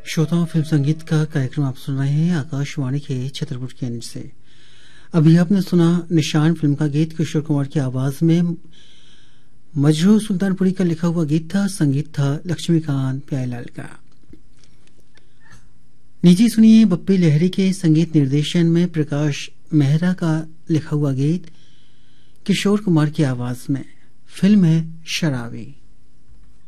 श्रोताओं, फिल्म संगीत का कार्यक्रम आप सुन रहे हैं आकाशवाणी के छतरपुर केंद्र से। अभी आपने सुना निशान फिल्म का गीत किशोर कुमार की आवाज में। मजरूह सुल्तानपुरी का लिखा हुआ गीत था, संगीत था लक्ष्मीकांत प्यारेलाल का। नीचे सुनिए बप्पी लहरी के संगीत निर्देशन में प्रकाश मेहरा का लिखा हुआ गीत किशोर कुमार की आवाज में। फिल्म है शराबी।